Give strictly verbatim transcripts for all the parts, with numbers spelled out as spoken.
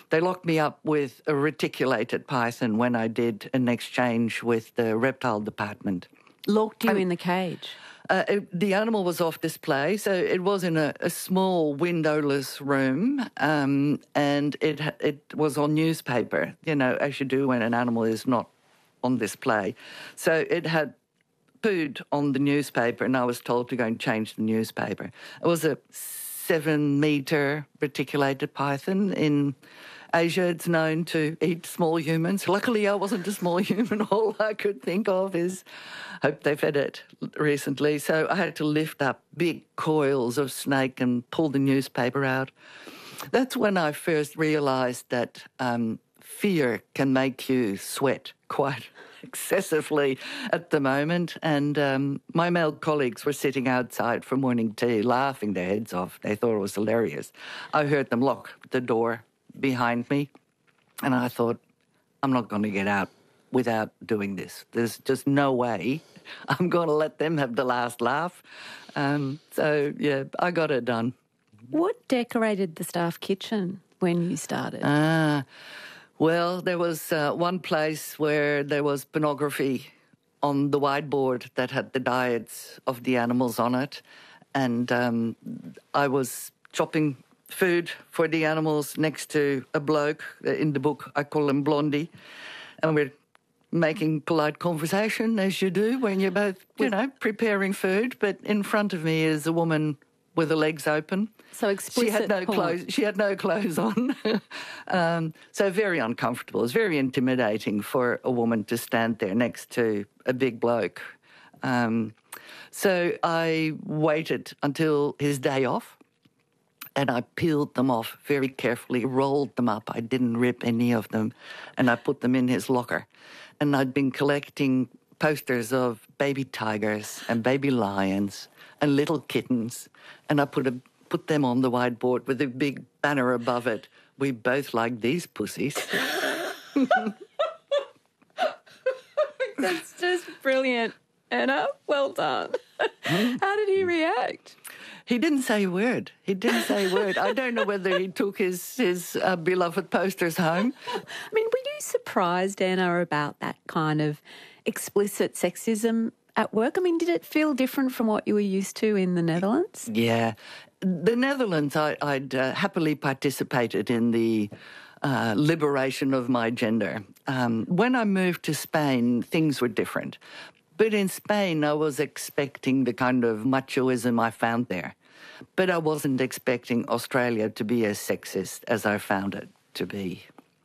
they locked me up with a reticulated python when I did an exchange with the reptile department. Locked you Um, in the cage? Uh, it, the animal was off display, so it was in a, a small windowless room, um, and it it was on newspaper, you know, as you do when an animal is not on display. So it had food on the newspaper, and I was told to go and change the newspaper. It was a seven-metre reticulated python. In Asia, it's known to eat small humans. Luckily, I wasn't a small human. All I could think of is, hope they fed it recently. So I had to lift up big coils of snake and pull the newspaper out. That's when I first realised that um, fear can make you sweat quite excessively at the moment. And um, my male colleagues were sitting outside for morning tea, laughing their heads off. They thought it was hilarious. I heard them lock the door behind me, and I thought, I'm not going to get out without doing this. There's just no way I'm going to let them have the last laugh. Um, so, yeah, I got it done. What decorated the staff kitchen when you started? Ah, well, there was uh, one place where there was pornography on the whiteboard that had the diets of the animals on it, and um, I was chopping food for the animals next to a bloke. In the book, I call him Blondie, and we're making polite conversation, as you do when you're both, you know, preparing food, but in front of me is a woman with her legs open. So explicit She had no porn. clothes. She had no clothes on. um, so very uncomfortable. It's very intimidating for a woman to stand there next to a big bloke. Um, so I waited until his day off, and I peeled them off very carefully, rolled them up. I didn't rip any of them, and I put them in his locker. And I'd been collecting posters of baby tigers and baby lions and little kittens, and I put a, put them on the whiteboard with a big banner above it. We both like these pussies. That's just brilliant, Anna. Well done. How did he react? He didn't say a word. He didn't say a word. I don't know whether he took his, his uh, beloved posters home. I mean, were you surprised, Anna, about that kind of explicit sexism at work? I mean, did it feel different from what you were used to in the Netherlands? Yeah. The Netherlands, I, I'd uh, happily participated in the uh, liberation of my gender. Um, when I moved to Spain, things were different. But in Spain, I was expecting the kind of machoism I found there. But I wasn't expecting Australia to be as sexist as I found it to be.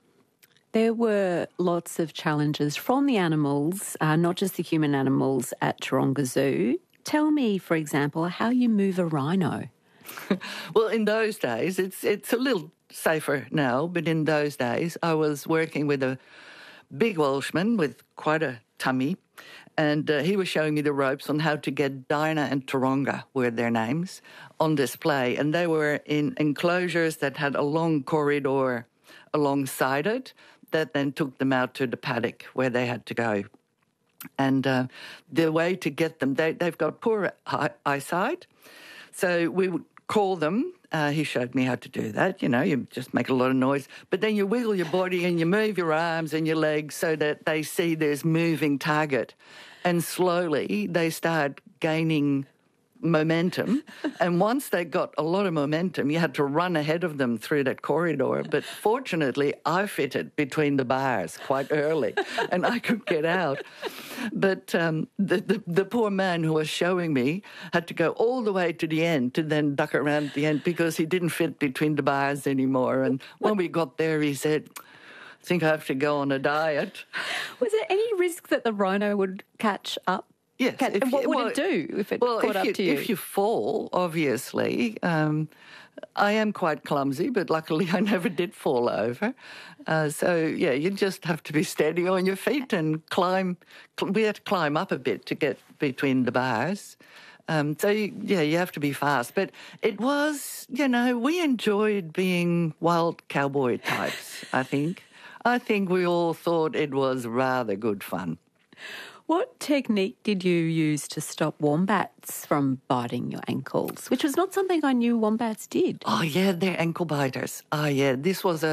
There were lots of challenges from the animals, uh, not just the human animals at Taronga Zoo. Tell me, for example, how you move a rhino. Well, in those days, it's it's a little safer now, but in those days, I was working with a big Welshman with quite a tummy, and uh, he was showing me the ropes on how to get Dinah and Taronga, were their names, on display. And they were in enclosures that had a long corridor alongside it that then took them out to the paddock where they had to go. And uh, the way to get them, they, they've got poor eye- eyesight, so we would call them. Uh, he showed me how to do that. You know, you just make a lot of noise, but then you wiggle your body and you move your arms and your legs so that they see there's moving target. And slowly they start gaining momentum. And once they got a lot of momentum, you had to run ahead of them through that corridor. But fortunately, I fitted between the bars quite early and I could get out. But um, the, the, the poor man who was showing me had to go all the way to the end to then duck around the end because he didn't fit between the bars anymore. And when we got there, he said, I think I have to go on a diet. Was there any risk that the rhino would catch up? Yes. Catch, and what would well, it do if it well, caught if up you, to you? If you fall, obviously, um, I am quite clumsy, but luckily I never did fall over. Uh, so, yeah, you just have to be steady on your feet and climb. We had to climb up a bit to get between the bars. Um, so, you, yeah, you have to be fast. But it was, you know, we enjoyed being wild cowboy types, I think. I think we all thought it was rather good fun. What technique did you use to stop wombats from biting your ankles, which was not something I knew wombats did? Oh, yeah, they're ankle biters. Oh, yeah, this was a